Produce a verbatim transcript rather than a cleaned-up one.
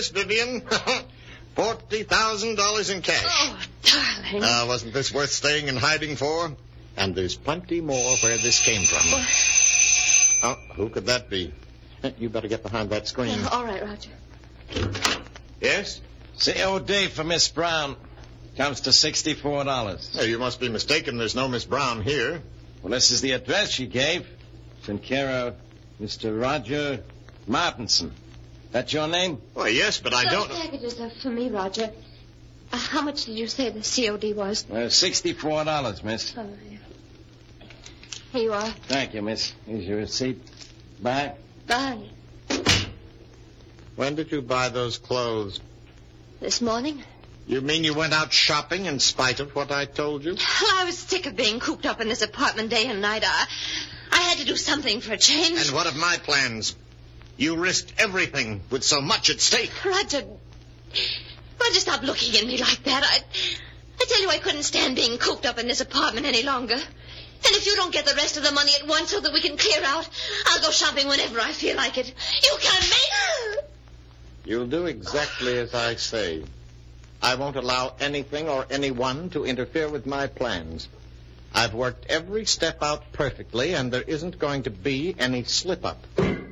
this, Vivian. Forty thousand dollars in cash. Oh, darling. Uh, wasn't this worth staying in hiding for? And there's plenty more where this came from. Oh, who could that be? You better get behind that screen. Oh, all right, Roger. Yes? C O D for Miss Brown. Comes to sixty-four dollars. Hey, you must be mistaken. There's no Miss Brown here. Well, this is the address she gave. It's in care of Mister Roger Martinson. That your name? Well, yes, but I Those don't... packages are for me, Roger. Uh, how much did you say the C O D was? Uh, sixty-four dollars, miss. Oh, yeah. Here you are. Thank you, miss. Here's your receipt. Bye. Bye. When did you buy those clothes? This morning? You mean you went out shopping in spite of what I told you? I was sick of being cooped up in this apartment day and night. I, I had to do something for a change. And what of my plans? You risked everything with so much at stake. Roger, Roger, stop looking at me like that. I, I tell you, I couldn't stand being cooped up in this apartment any longer. And if you don't get the rest of the money at once so that we can clear out, I'll go shopping whenever I feel like it. You can't make... You'll do exactly as I say. I won't allow anything or anyone to interfere with my plans. I've worked every step out perfectly, and there isn't going to be any slip-up.